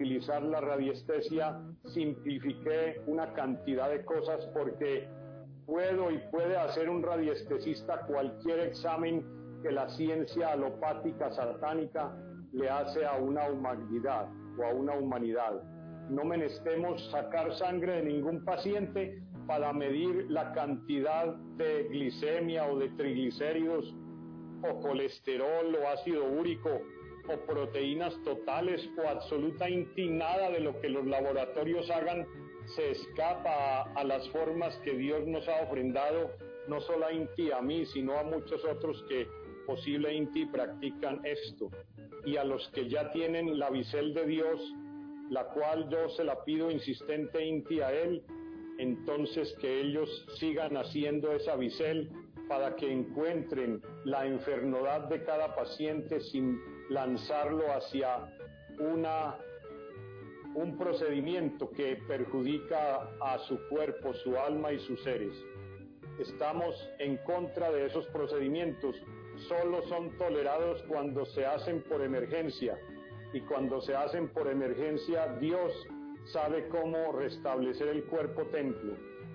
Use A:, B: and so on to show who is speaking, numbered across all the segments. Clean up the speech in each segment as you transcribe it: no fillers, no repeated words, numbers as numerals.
A: utilizar la radiestesia, simplifiqué una cantidad de cosas porque puede hacer un radiestesista cualquier examen que la ciencia alopática satánica le hace a una humanidad o a una humanidad. No menestemos sacar sangre de ningún paciente para medir la cantidad de glicemia o de triglicéridos o colesterol o ácido úrico o proteínas totales o absolutamente nada de lo que los laboratorios hagan se escapa a las formas que Dios nos ha ofrendado, no solo a Inti y a mí, sino a muchos otros que posiblemente practican esto. Y a los que ya tienen la bisel de Dios, la cual yo se la pido insistentemente a Él, entonces que ellos sigan haciendo esa bisel para que encuentren la enfermedad de cada paciente sin lanzarlo hacia un procedimiento que perjudica a su cuerpo, su alma y sus seres. Estamos en contra de esos procedimientos. Solo son tolerados cuando se hacen por emergencia, y cuando se hacen por emergencia, Dios sabe cómo restablecer el cuerpo templo.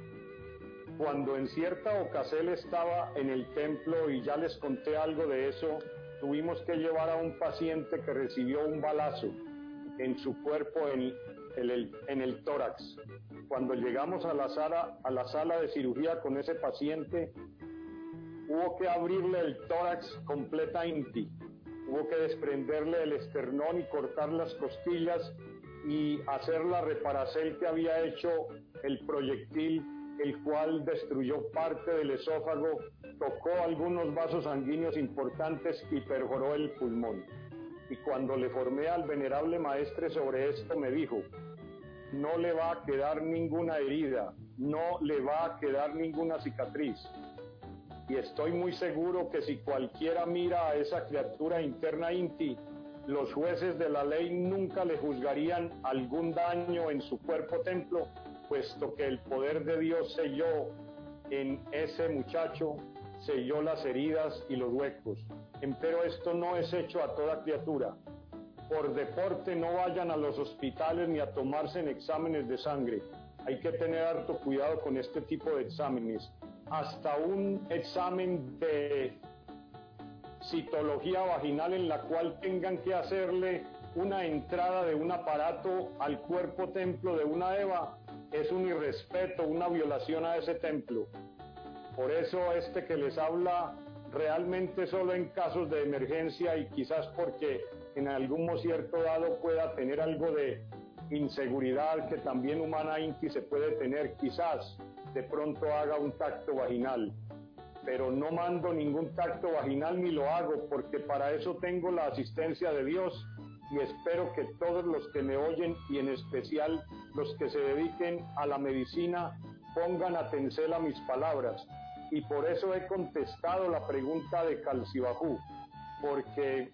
A: Cuando en cierta ocasión estaba en el templo, y ya les conté algo de eso, tuvimos que llevar a un paciente que recibió un balazo en su cuerpo, en el tórax. Cuando llegamos a la sala de cirugía con ese paciente, hubo que abrirle el tórax completamente, hubo que desprenderle el esternón y cortar las costillas y hacer la reparación que había hecho el proyectil, el cual destruyó parte del esófago, tocó algunos vasos sanguíneos importantes y perforó el pulmón. Y cuando le formé al venerable maestre sobre esto, me dijo: no le va a quedar ninguna herida, no le va a quedar ninguna cicatriz. Y estoy muy seguro que si cualquiera mira a esa criatura interna Inti, los jueces de la ley nunca le juzgarían algún daño en su cuerpo templo, puesto que el poder de Dios selló en ese muchacho, selló las heridas y los huecos. Empero esto no es hecho a toda criatura. Por deporte no vayan a los hospitales ni a tomarse en exámenes de sangre. Hay que tener harto cuidado con este tipo de exámenes. Hasta un examen de citología vaginal en la cual tengan que hacerle una entrada de un aparato al cuerpo templo de una Eva, es un irrespeto, una violación a ese templo. Por eso que les habla realmente solo en casos de emergencia, y quizás porque en algún cierto dado pueda tener algo de inseguridad que también humana Inti se puede tener, quizás de pronto haga un tacto vaginal, pero no mando ningún tacto vaginal ni lo hago, porque para eso tengo la asistencia de Dios, y espero que todos los que me oyen, y en especial los que se dediquen a la medicina, pongan atención a mis palabras. Y por eso he contestado la pregunta de Calcibajú, porque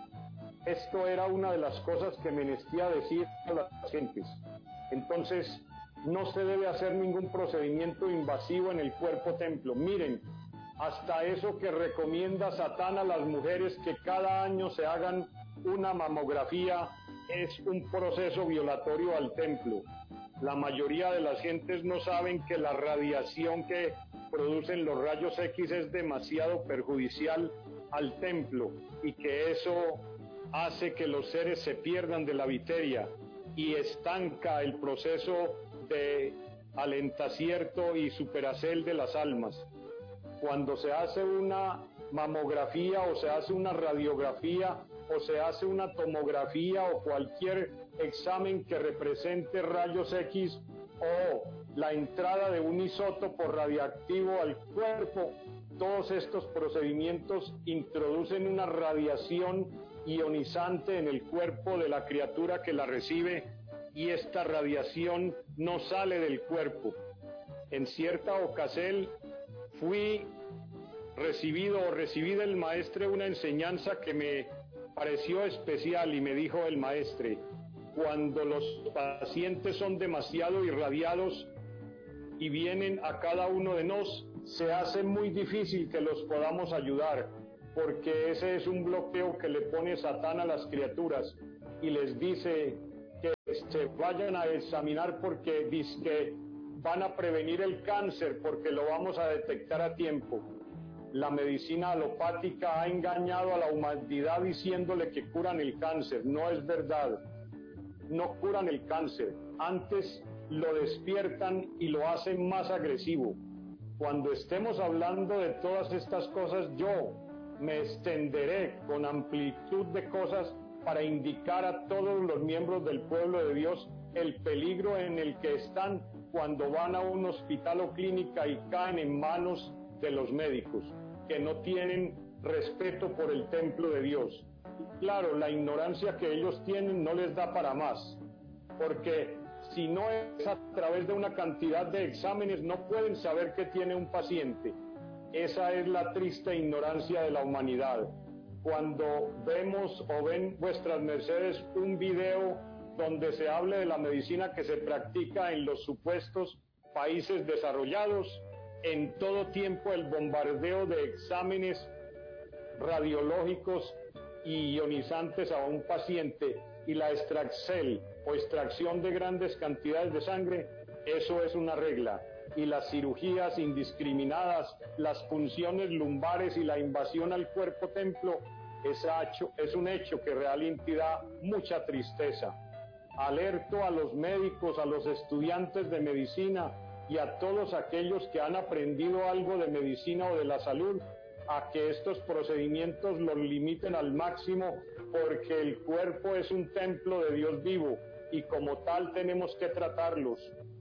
A: esto era una de las cosas que menestía decir a las gentes. Entonces, no se debe hacer ningún procedimiento invasivo en el cuerpo templo. Miren, hasta eso que recomienda Satán a las mujeres que cada año se hagan una mamografía es un proceso violatorio al templo. La mayoría de las gentes no saben que la radiación que producen los rayos X es demasiado perjudicial al templo, y que eso hace que los seres se pierdan de la viteria y estanca el proceso de alentacierto y superacel de las almas. Cuando se hace una mamografía o se hace una radiografía o se hace una tomografía o cualquier examen que represente rayos X o la entrada de un isótopo radiactivo al cuerpo, todos estos procedimientos introducen una radiación ionizante en el cuerpo de la criatura que la recibe, y esta radiación no sale del cuerpo. En cierta ocasión recibí del maestre una enseñanza que me pareció especial, y me dijo el maestre: cuando los pacientes son demasiado irradiados y vienen a cada uno de nosotros, se hace muy difícil que los podamos ayudar, porque ese es un bloqueo que le pone Satán a las criaturas, y les dice que se vayan a examinar porque dizque van a prevenir el cáncer porque lo vamos a detectar a tiempo. La medicina alopática ha engañado a la humanidad diciéndole que curan el cáncer. No es verdad. No curan el cáncer. Antes lo despiertan y lo hacen más agresivo. Cuando estemos hablando de todas estas cosas, yo me extenderé con amplitud de cosas para indicar a todos los miembros del pueblo de Dios el peligro en el que están cuando van a un hospital o clínica y caen en manos de los médicos, que no tienen respeto por el templo de Dios. Claro, la ignorancia que ellos tienen no les da para más, porque si no es a través de una cantidad de exámenes, no pueden saber qué tiene un paciente. Esa es la triste ignorancia de la humanidad. Cuando vemos o ven vuestras mercedes un video donde se hable de la medicina que se practica en los supuestos países desarrollados, en todo tiempo el bombardeo de exámenes radiológicos y ionizantes a un paciente y la extracción o extracción de grandes cantidades de sangre, eso es una regla. Y las cirugías indiscriminadas, las punciones lumbares y la invasión al cuerpo templo es un hecho que realmente da mucha tristeza. Alerto a los médicos, a los estudiantes de medicina y a todos aquellos que han aprendido algo de medicina o de la salud, a que estos procedimientos los limiten al máximo, porque el cuerpo es un templo de Dios vivo y como tal tenemos que tratarlos.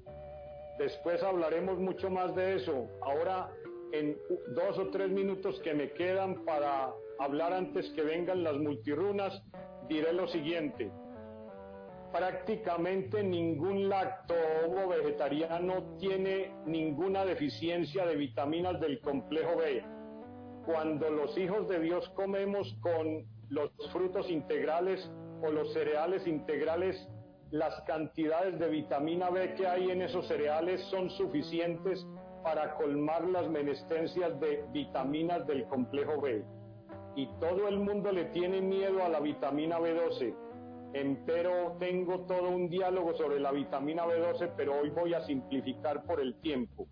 A: Después hablaremos mucho más de eso. Ahora, en 2 o 3 minutos que me quedan para hablar antes que vengan las multirunas, diré lo siguiente. Prácticamente ningún lacto-ovo vegetariano tiene ninguna deficiencia de vitaminas del complejo B. Cuando los hijos de Dios comemos con los frutos integrales o los cereales integrales, las cantidades de vitamina B que hay en esos cereales son suficientes para colmar las menestencias de vitaminas del complejo B. Y todo el mundo le tiene miedo a la vitamina B12. Empero tengo todo un diálogo sobre la vitamina B12, pero hoy voy a simplificar por el tiempo.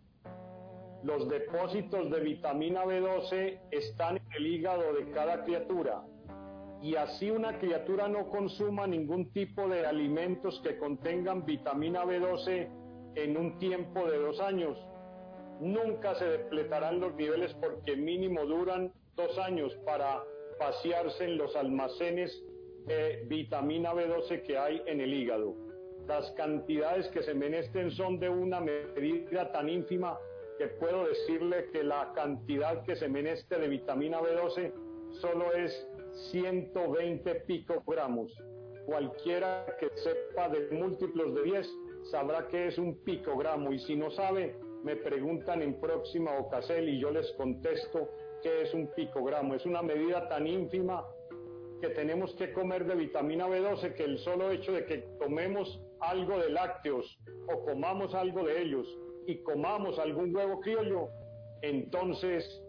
A: Los depósitos de vitamina B12 están en el hígado de cada criatura. Y así una criatura no consuma ningún tipo de alimentos que contengan vitamina B12 en un tiempo de 2 años, nunca se depletarán los niveles porque mínimo duran 2 años para vaciarse en los almacenes de vitamina B12 que hay en el hígado. Las cantidades que se menesten son de una medida tan ínfima que puedo decirle que la cantidad que se meneste de vitamina B12 solo es 120 picogramos. Cualquiera que sepa de múltiplos de 10 sabrá que es un picogramo, y si no sabe, me preguntan en próxima ocasión y yo les contesto qué es un picogramo. Es una medida tan ínfima que tenemos que comer de vitamina B12 que el solo hecho de que tomemos algo de lácteos o comamos algo de ellos y comamos algún huevo criollo, entonces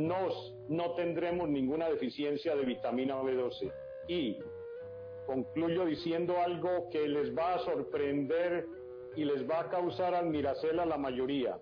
A: no tendremos ninguna deficiencia de vitamina B12. Y concluyo diciendo algo que les va a sorprender y les va a causar admiración a la mayoría.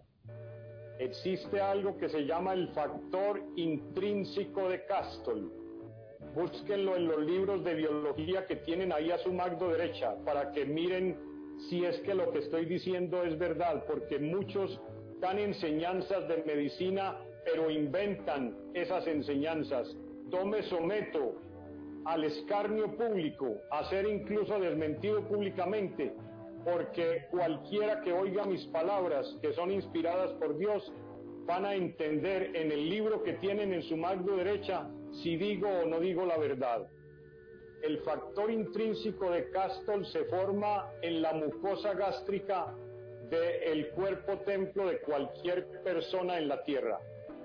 A: Existe algo que se llama el factor intrínseco de Castol. Búsquenlo en los libros de biología que tienen ahí a su mano derecha para que miren si es que lo que estoy diciendo es verdad, porque muchos dan enseñanzas de medicina pero inventan esas enseñanzas. Yo me someto al escarnio público, a ser incluso desmentido públicamente, porque cualquiera que oiga mis palabras, que son inspiradas por Dios, van a entender en el libro que tienen en su mano derecha si digo o no digo la verdad. El factor intrínseco de Castol se forma en la mucosa gástrica del cuerpo templo de cualquier persona en la tierra.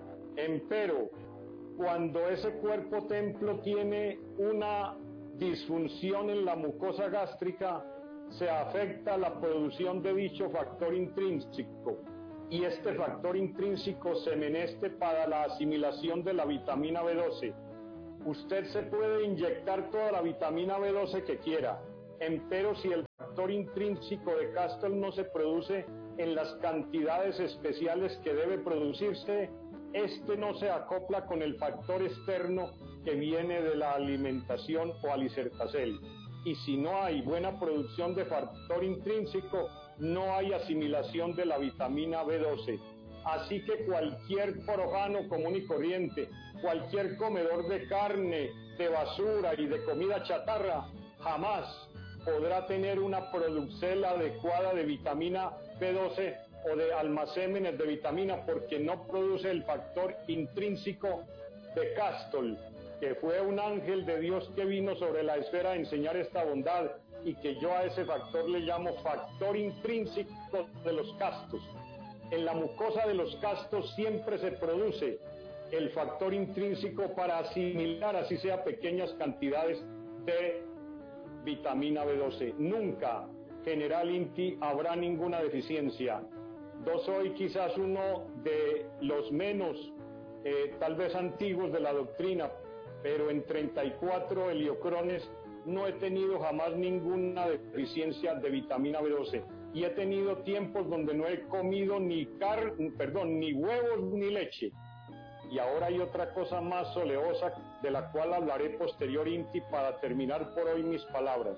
A: Empero, cuando ese cuerpo templo tiene una disfunción en la mucosa gástrica, se afecta la producción de dicho factor intrínseco, y este factor intrínseco se meneste para la asimilación de la vitamina B12. Usted se puede inyectar toda la vitamina B12 que quiera, empero si el factor intrínseco de Castol no se produce en las cantidades especiales que debe producirse, este no se acopla con el factor externo que viene de la alimentación o alisertacel. Y si no hay buena producción de factor intrínseco, no hay asimilación de la vitamina B12. Así que cualquier forojano común y corriente, cualquier comedor de carne, de basura y de comida chatarra, jamás podrá tener una producción adecuada de vitamina B12 o de almacenes de vitamina, porque no produce el factor intrínseco de Castol, que fue un ángel de Dios que vino sobre la esfera a enseñar esta bondad, y que yo a ese factor le llamo factor intrínseco de los castos. En la mucosa de los castos siempre se produce el factor intrínseco para asimilar, así sea pequeñas cantidades de vitamina B12. Nunca, General Inti, habrá ninguna deficiencia. Yo soy quizás uno de los menos, tal vez antiguos de la doctrina, pero en 34 heliocrones no he tenido jamás ninguna deficiencia de vitamina B12. Y he tenido tiempos donde no he comido ni huevos ni leche. Y ahora hay otra cosa más oleosa, de la cual hablaré posterior, Inti, para terminar por hoy mis palabras.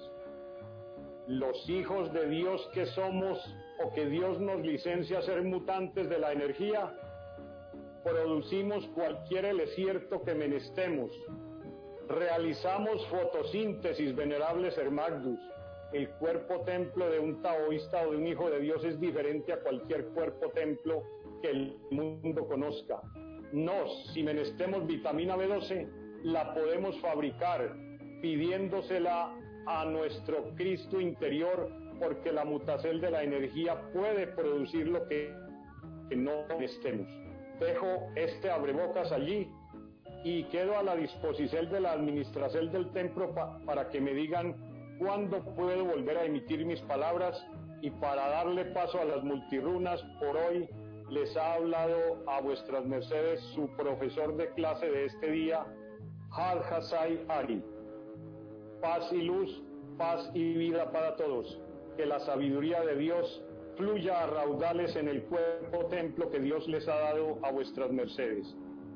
A: Los hijos de Dios que somos, o que Dios nos licencia a ser mutantes de la energía, producimos cualquier elixierto que menestemos. Realizamos fotosíntesis, venerables Hermagdus. El cuerpo templo de un taoísta o de un hijo de Dios es diferente a cualquier cuerpo templo que el mundo conozca. Si menestemos vitamina B12, la podemos fabricar pidiéndosela a nuestro Cristo interior, porque la mutacel de la energía puede producir lo que no menestemos. Dejo este abrebocas allí y quedo a la disposición de la administración del templo para que me digan cuándo puedo volver a emitir mis palabras, y para darle paso a las multirunas, por hoy les ha hablado a vuestras mercedes su profesor de clase de este día, Had Hasai Ari. Paz y luz, paz y vida para todos. Que la sabiduría de Dios fluya a raudales en el cuerpo templo que Dios les ha dado a vuestras mercedes.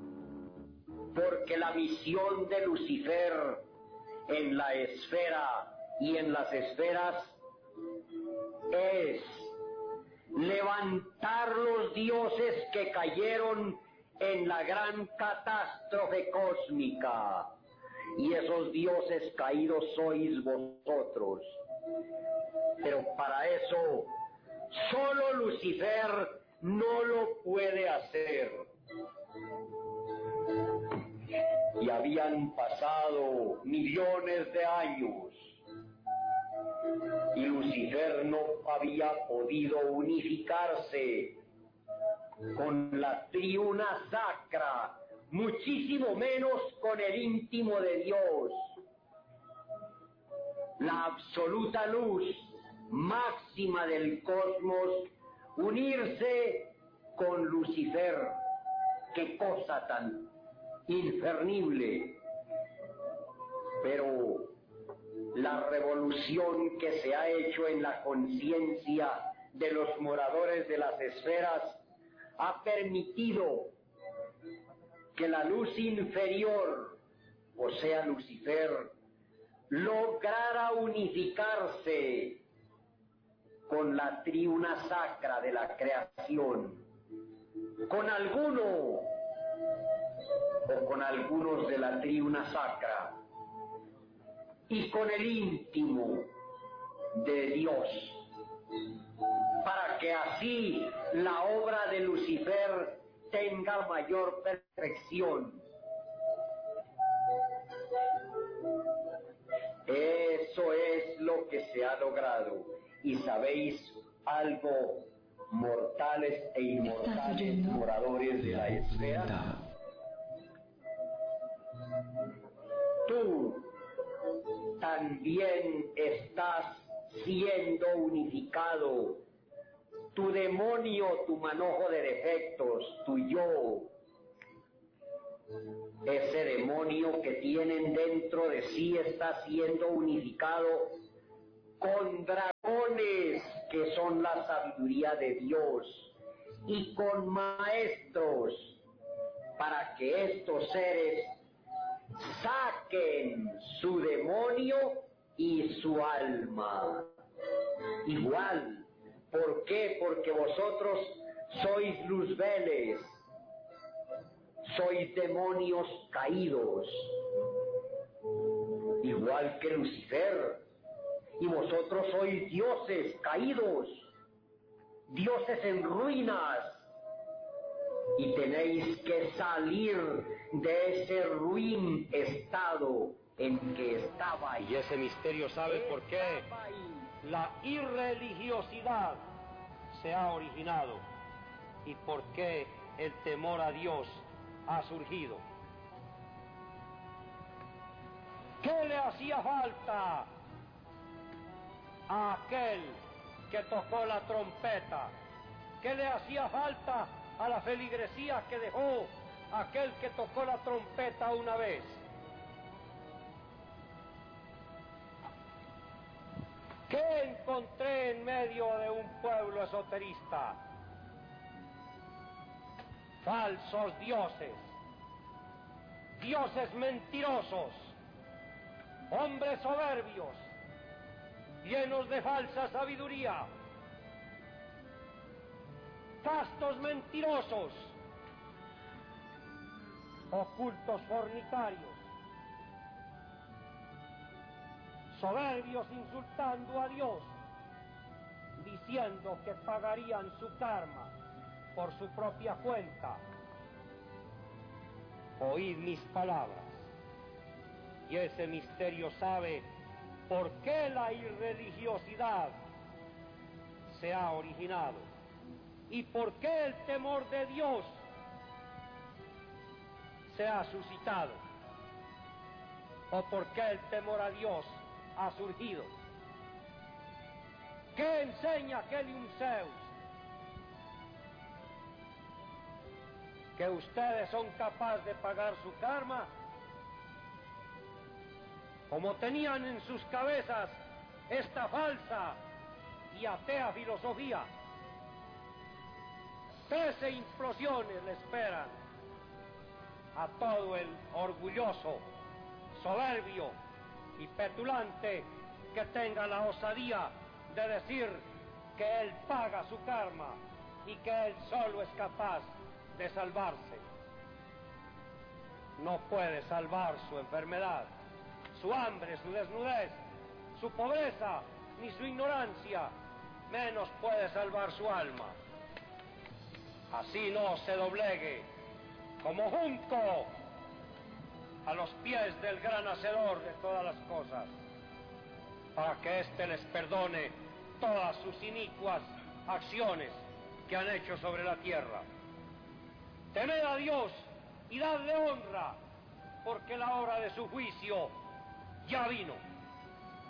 B: Porque la misión de Lucifer en la esfera y en las esferas es levantar los dioses que cayeron en la gran catástrofe cósmica, y esos dioses caídos sois vosotros. Pero para eso solo Lucifer no lo puede hacer. Y habían pasado millones de años y Lucifer no había podido unificarse con la triuna sacra, muchísimo menos con el íntimo de Dios. La absoluta luz máxima del cosmos, unirse con Lucifer. ¡Qué cosa tan infernible! Pero la revolución que se ha hecho en la conciencia de los moradores de las esferas ha permitido que la luz inferior, o sea Lucifer, lograra unificarse con la triuna sacra de la creación, con alguno o con algunos de la triuna sacra, y con el íntimo de Dios, para que así la obra de Lucifer tenga mayor perfección. Eso es lo que se ha logrado. Y sabéis algo, mortales e inmortales moradores de la esfera, tú también estás siendo unificado. Tu demonio, tu manojo de defectos, tu yo, ese demonio que tienen dentro de sí está siendo unificado con dragón. dones que son la sabiduría de Dios y con maestros para que estos seres saquen su demonio y su alma. Igual, ¿por qué? Porque vosotros sois luzbeles, sois demonios caídos, igual que Lucifer, y vosotros sois dioses caídos, dioses en ruinas, y tenéis que salir de ese ruin estado en que estabais.
C: Y ese misterio, ¿sabe por qué? La irreligiosidad se ha originado y por qué el temor a Dios ha surgido. ¿Qué le hacía falta a aquel que tocó la trompeta? ¿Qué le hacía falta a la feligresía que dejó aquel que tocó la trompeta una vez? ¿Qué encontré en medio de un pueblo esoterista? Falsos dioses, dioses mentirosos, hombres soberbios, llenos de falsa sabiduría, castos mentirosos, ocultos fornicarios, soberbios insultando a Dios, diciendo que pagarían su karma por su propia cuenta. Oíd mis palabras, y ese misterio sabe por qué la irreligiosidad se ha originado y por qué el temor de Dios se ha suscitado, o por qué el temor a Dios ha surgido. ¿Qué enseña Helium Zeus? ¿Que ustedes son capaces de pagar su karma? Como tenían en sus cabezas esta falsa y atea filosofía, 13 implosiones le esperan a todo el orgulloso, soberbio y petulante que tenga la osadía de decir que él paga su karma y que él solo es capaz de salvarse. No puede salvar su enfermedad, su hambre, su desnudez, su pobreza, ni su ignorancia, menos puede salvar su alma. Así no se doblegue como junco a los pies del gran hacedor de todas las cosas, para que éste les perdone todas sus inicuas acciones que han hecho sobre la tierra. Temed a Dios y dadle honra, porque la hora de su juicio ya vino.